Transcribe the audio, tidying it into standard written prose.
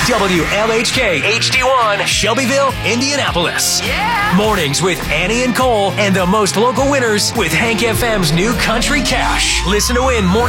WLHK HD1, Shelbyville, Indianapolis. Yeah! Mornings with Annie and Cole and the most local winners with Hank FM's new Country Cash. Listen to win morning